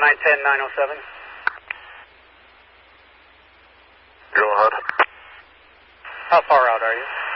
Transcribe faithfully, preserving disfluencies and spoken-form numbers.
nine ten, nine oh seven. Go ahead. How far out are you?